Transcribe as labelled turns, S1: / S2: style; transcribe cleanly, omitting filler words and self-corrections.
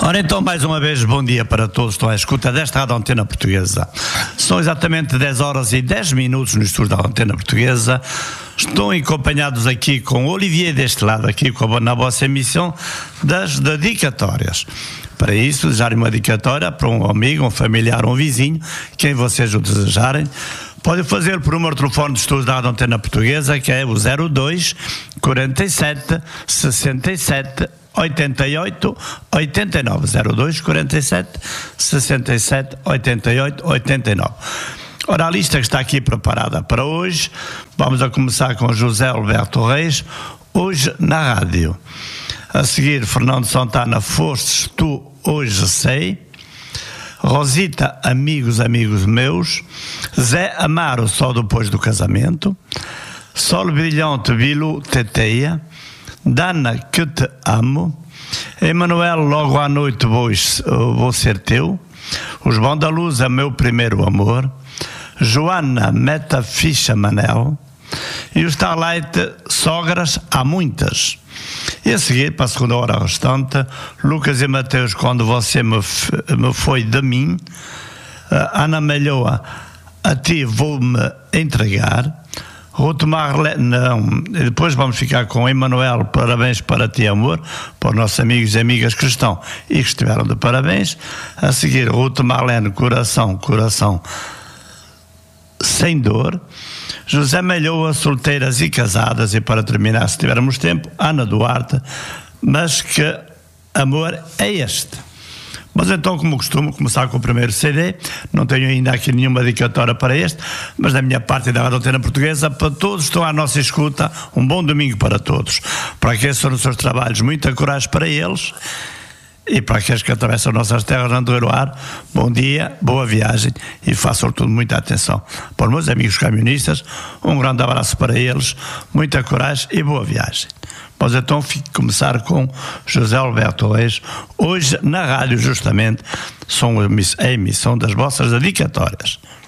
S1: Ora então, mais uma vez, bom dia para todos que estão à escuta desta Rádio Antena Portuguesa. São exatamente 10 horas e 10 minutos no estúdio da Antena Portuguesa. Estão acompanhados aqui com Olivier deste lado, aqui na vossa emissão das dedicatórias. Para isso, desejarem uma dedicatória para um amigo, um familiar, um vizinho, quem vocês o desejarem. Podem fazer por um número de telefone de estudo da Antena Portuguesa, que é o 02 47 67 88 89, 02 47 67 88 89. Ora, a lista que está aqui preparada para hoje, vamos a começar com José Alberto Reis, hoje na rádio. A seguir, Fernando Santana, Fostes tu, hoje sei. Rosita, amigos meus. Zé Amaro, só depois do casamento. Sol brilhante, Vilu, teteia. Dana, que te amo. Emanuel, logo à noite vou ser teu. Os Bons da Luz, é meu primeiro amor. Joana, meta ficha Manel. E o Starlight, sogras, há muitas. E a seguir, para a segunda hora restante, Lucas e Mateus, quando você me foi de mim. Ana Malhoa, a ti vou-me entregar. Ruth Marlene, não, depois vamos ficar com Emanuel, parabéns para ti, amor, para os nossos amigos e amigas que estão e que estiveram de parabéns. A seguir, Ruth Marlene, coração, sem dor. José Malhoa, solteiras e casadas. E para terminar, se tivermos tempo, Ana Duarte, mas que amor é este? Mas então, como costumo, começar com o primeiro CD. Não tenho ainda aqui nenhuma dedicatória para este, mas da minha parte e da Rádio Antena Portuguesa, para todos que estão à nossa escuta, um bom domingo para todos. Para aqueles que são nos seus trabalhos, muita coragem para eles. E para aqueles que atravessam nossas terras no Andoeiro Ar, bom dia, boa viagem e façam tudo muita atenção. Para os meus amigos camionistas, um grande abraço para eles, muita coragem e boa viagem. Mas então fico começar com José Alberto Reis, hoje na rádio justamente, são a emissão das vossas dedicatórias.